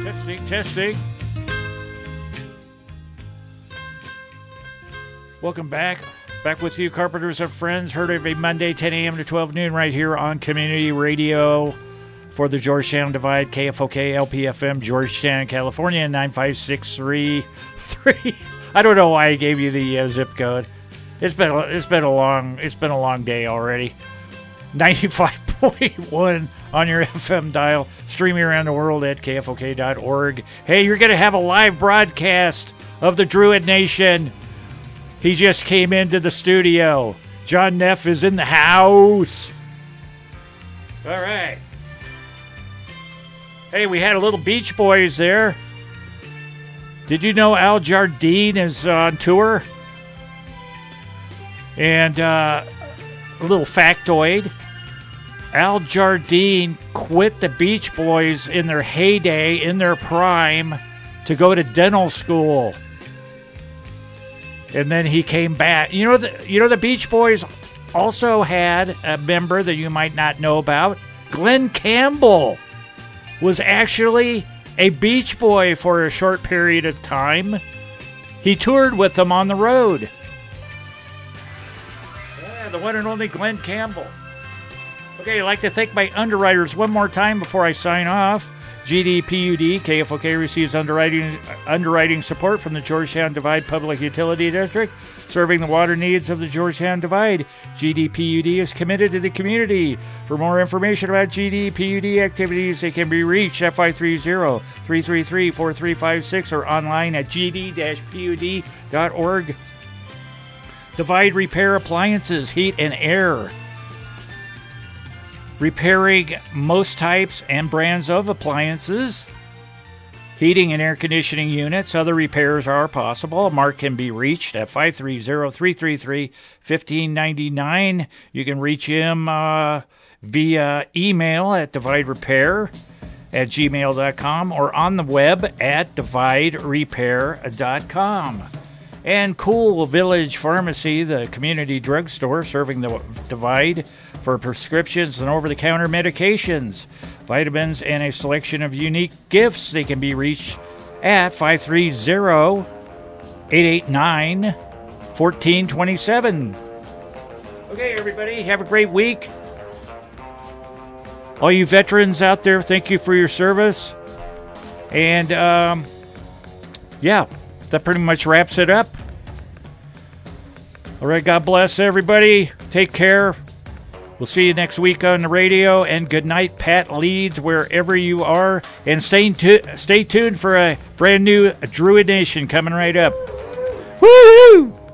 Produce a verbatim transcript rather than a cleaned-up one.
Testing, testing. Welcome back. Back with you, Carpenters and Friends. Heard every Monday, ten a.m. to twelve noon right here on Community Radio for the Georgetown Divide, K F O K, L P F M, Georgetown, California, nine five six three three. I don't know why I gave you the uh, zip code. It's been a, it's been a long it's been a long day already. ninety-five point one on your F M dial, streaming around the world at K F O K dot org. Hey, you're going to have a live broadcast of the Druid Nation. He just came into the studio. John Neff is in the house. All right. Hey, we had a little Beach Boys there. Did you know Al Jardine is on tour? And uh, a little factoid. Al Jardine quit the Beach Boys in their heyday, in their prime, to go to dental school. And then he came back. You know, the, you know, the Beach Boys also had a member that you might not know about. Glenn Campbell was actually a Beach Boy for a short period of time. He toured with them on the road. Yeah, the one and only Glenn Campbell. Okay, I'd like to thank my underwriters one more time before I sign off. G D P U D, K F O K receives underwriting underwriting support from the Georgetown Divide Public Utility District, serving the water needs of the Georgetown Divide. G D P U D is committed to the community. For more information about G D P U D activities, they can be reached at five three zero, three three three, four three five six or online at g d dash p u d dot org. Divide Repair Appliances, Heat and Air. Repairing most types and brands of appliances, heating and air conditioning units. Other repairs are possible. Mark can be reached at five three zero, three three three, one five nine nine. You can reach him uh, via email at dividerepair at gmail dot com or on the web at divide repair dot com. And Cool Village Pharmacy, the community drugstore serving the Divide, for prescriptions and over-the-counter medications, vitamins, and a selection of unique gifts. They can be reached at five three zero, eight eight nine, one four two seven. Okay, everybody, have a great week. All you veterans out there, thank you for your service. And, um, yeah, that pretty much wraps it up. All right, God bless everybody. Take care. We'll see you next week on the radio. And good night, Pat Leeds, wherever you are. And stay, tu- stay tuned for a brand new Druid Nation coming right up. Woo-hoo!